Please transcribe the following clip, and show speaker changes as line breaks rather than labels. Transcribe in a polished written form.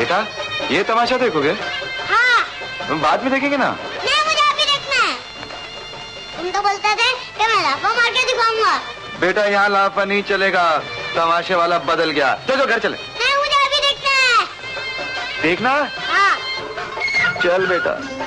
बेटा ये तमाशा देखोगे?
हाँ।
तुम बाद में देखेंगे ना?
नहीं, मुझे अभी देखना है। तुम तो बोलते थे कि मैं लाफा मार के दिखाऊंगा।
बेटा यहाँ लाफा नहीं चलेगा, तमाशे वाला बदल गया। चलो घर चले।
नहीं, मुझे अभी देखना है।
देखना?
हाँ।
चल बेटा।